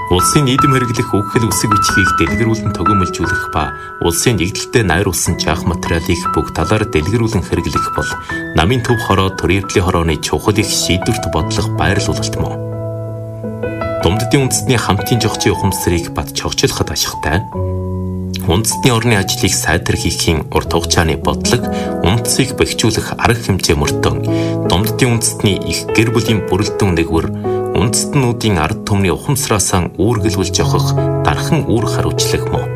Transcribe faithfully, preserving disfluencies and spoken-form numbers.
Улсын нийгэм хэрэглэх үхэл үсэг бичлэгийг дэлгэрүүлэн тогиомжуулах ба улсын нэгдэлтэд найруулсан жаах материалыг бүгд талаар дэлгэрүүлэн хэрэглэх бол намын төв хороо төрийн хорооны чухал их шийдвэрт бодлого байрлуулалт мөн. Думддын үндэстний хамтын жогчийн ухамсарыг бат чогчлоход ашигтай. Үндэстний орны ажлыг сайтар хийхийн урт хугацааны бодлого, үндэсийг бэхжүүлэх арга хэмжээ мөрдөн Думддын үндэстний их гэр бүлийн бүрэлдэхүүн нэгвэр үндэстнүүдийн ард түмний ухамсараасаа үүргэлүүлж явах дархан үүрэг хариуцлага мөн.